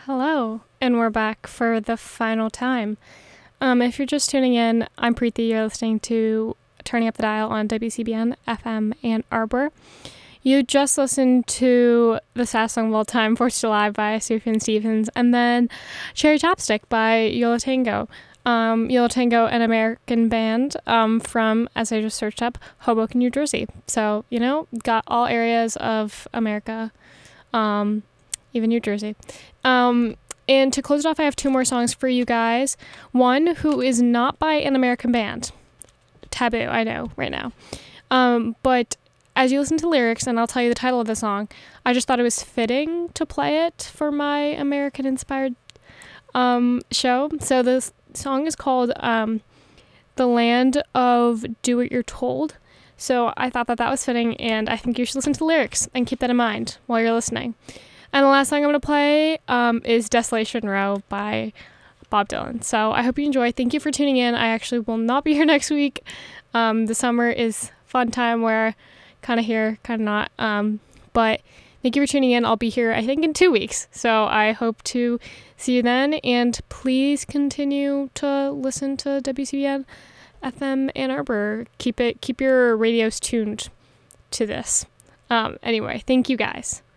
Hello, and we're back for the final time. If you're just tuning in, I'm Preeti. You're listening to Turning Up the Dial on WCBN FM Ann Arbor. You just listened to the saddest song of all time, 4th of July by Sufjan Stevens, and then Cherry Chapstick by Yo La Tengo. Yo La Tengo, an American band from, as I just searched up, Hoboken, New Jersey. So, got all areas of America, even New Jersey. And to close it off, I have two more songs for you guys. One who is not by an American band. Taboo, I know, right now. But as you listen to lyrics, and I'll tell you the title of the song, I just thought it was fitting to play it for my American-inspired show. So this song is called The Land of Do What You're Told. So I thought that was fitting, and I think you should listen to the lyrics and keep that in mind while you're listening. And the last song I'm going to play is Desolation Row by Bob Dylan. So I hope you enjoy. Thank you for tuning in. I actually will not be here next week. The summer is fun time where kind of here, kind of not. But thank you for tuning in. I'll be here, I think, in 2 weeks. So I hope to see you then. And please continue to listen to WCBN FM Ann Arbor. Keep your radios tuned to this. Anyway, thank you guys.